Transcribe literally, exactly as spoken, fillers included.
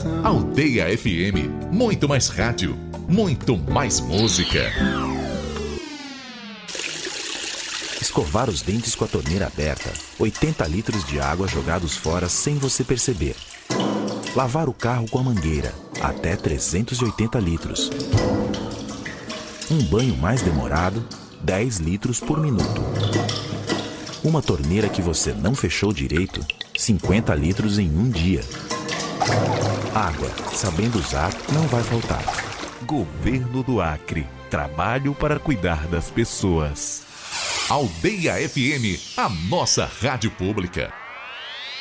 Aldeia F M, muito mais rádio, muito mais música. Escovar os dentes com a torneira aberta, oitenta litros de água jogados fora sem você perceber. Lavar o carro com a mangueira, até trezentos e oitenta litros. Um banho mais demorado, dez litros por minuto. Uma torneira que você não fechou direito, cinquenta litros em um dia. Água, sabendo usar, não vai faltar. Governo do Acre. Trabalho para cuidar das pessoas. Aldeia F M, a nossa rádio pública.